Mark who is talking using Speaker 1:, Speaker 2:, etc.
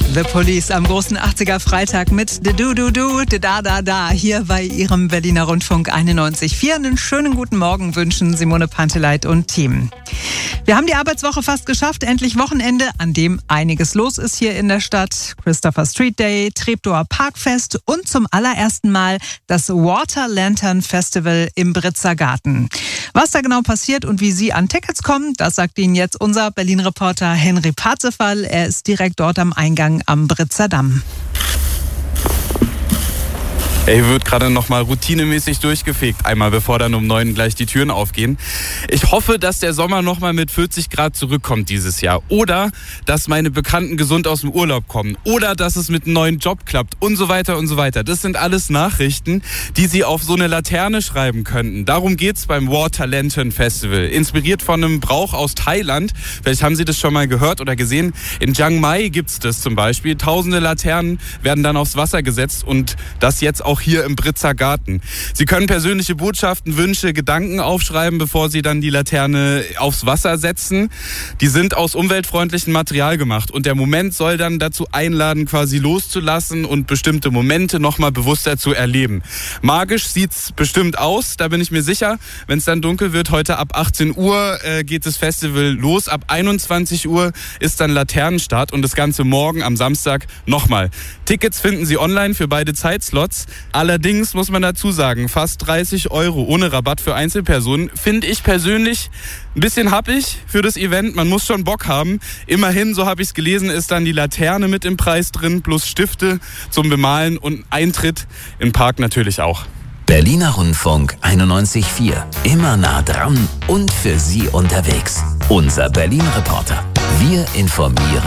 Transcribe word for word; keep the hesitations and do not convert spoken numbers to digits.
Speaker 1: The Police am großen achtziger Freitag mit de du du du de da da da hier bei Ihrem Berliner Rundfunk einundneunzig Komma vier. Einen schönen guten Morgen wünschen Simone Panteleit und Team. Wir haben die Arbeitswoche fast geschafft. Endlich Wochenende, an dem einiges los ist hier in der Stadt. Christopher Street Day, Treptower Parkfest und zum allerersten Mal das Water Lantern Festival im Britzer Garten. Was da genau passiert und wie Sie an Tickets kommen, das sagt Ihnen jetzt unser Berlin-Reporter Henry Parzefall. Er ist direkt dort am Eingang am Britzer Damm.
Speaker 2: Hier wird gerade noch mal routinemäßig durchgefegt, einmal bevor dann um neun gleich die Türen aufgehen. Ich hoffe, dass der Sommer noch mal mit vierzig Grad zurückkommt dieses Jahr. Oder dass meine Bekannten gesund aus dem Urlaub kommen. Oder dass es mit einem neuen Job klappt und so weiter und so weiter. Das sind alles Nachrichten, die Sie auf so eine Laterne schreiben könnten. Darum geht's beim Water Lantern Festival. Inspiriert von einem Brauch aus Thailand. Vielleicht haben Sie das schon mal gehört oder gesehen. In Chiang Mai gibt's das zum Beispiel. Tausende Laternen werden dann aufs Wasser gesetzt und das jetzt auch hier im Britzer Garten. Sie können persönliche Botschaften, Wünsche, Gedanken aufschreiben, bevor Sie dann die Laterne aufs Wasser setzen. Die sind aus umweltfreundlichem Material gemacht und der Moment soll dann dazu einladen, quasi loszulassen und bestimmte Momente nochmal bewusster zu erleben. Magisch sieht's bestimmt aus, da bin ich mir sicher. Wenn es dann dunkel wird, heute ab achtzehn Uhr äh, geht das Festival los. Ab einundzwanzig Uhr ist dann Laternenstart und das Ganze morgen am Samstag nochmal. Tickets finden Sie online für beide Zeitslots. Allerdings muss man dazu sagen, fast dreißig Euro ohne Rabatt für Einzelpersonen finde ich persönlich ein bisschen happig für das Event. Man muss schon Bock haben. Immerhin, so habe ich es gelesen, ist dann die Laterne mit im Preis drin, plus Stifte zum Bemalen und Eintritt im Park natürlich auch.
Speaker 3: Berliner Rundfunk einundneunzig Komma vier. Immer nah dran und für Sie unterwegs. Unser Berlin-Reporter. Wir informieren